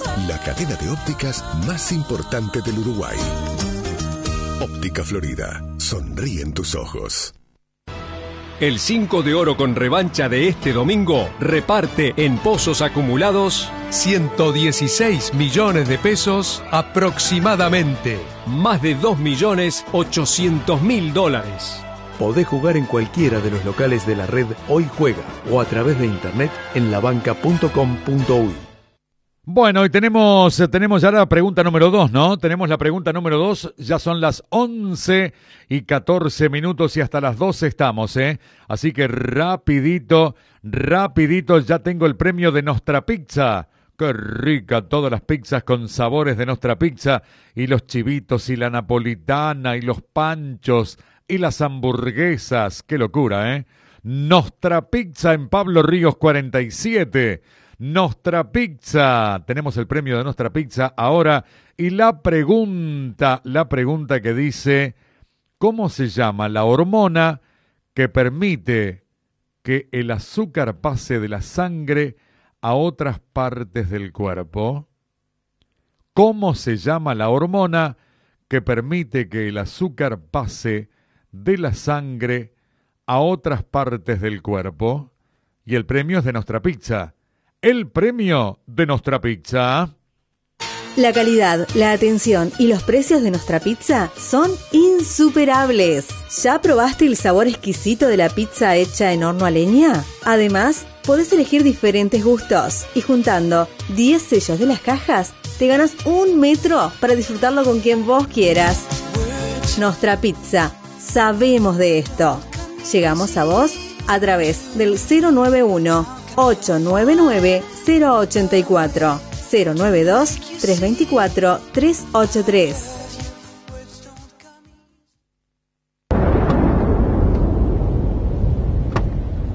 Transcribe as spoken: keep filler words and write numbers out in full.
la cadena de ópticas más importante del Uruguay. Óptica Florida, sonríe en tus ojos. El cinco de oro con revancha de este domingo reparte en pozos acumulados ciento dieciséis millones de pesos aproximadamente. Más de dos millones ochocientos mil dólares. Podés jugar en cualquiera de los locales de la red Hoy Juega o a través de internet en labanca punto com punto uy. Bueno, y tenemos, tenemos ya la pregunta número dos, ¿no? Tenemos la pregunta número dos, ya son las once y catorce minutos y hasta las doce estamos, ¿eh? Así que rapidito, rapidito, ya tengo el premio de Nostra Pizza. ¡Qué rica! Todas las pizzas con sabores de Nostra Pizza, y los chivitos, y la napolitana, y los panchos, y las hamburguesas. ¡Qué locura, eh! Nostra Pizza en Pablo Ríos cuarenta y siete. Nostra Pizza, tenemos el premio de Nostra Pizza ahora, y la pregunta, la pregunta que dice, ¿cómo se llama la hormona que permite que el azúcar pase de la sangre a otras partes del cuerpo? ¿Cómo se llama la hormona que permite que el azúcar pase de la sangre a otras partes del cuerpo? Y el premio es de Nostra Pizza. El premio de Nostra Pizza. La calidad, la atención y los precios de Nostra Pizza son insuperables. ¿Ya probaste el sabor exquisito de la pizza hecha en horno a leña? Además, podés elegir diferentes gustos y juntando diez sellos de las cajas, te ganas un metro para disfrutarlo con quien vos quieras. Nostra Pizza, sabemos de esto. Llegamos a vos a través del cero nueve uno, ocho nueve nueve, cero ocho cuatro, cero nueve dos, tres dos cuatro, tres ocho tres.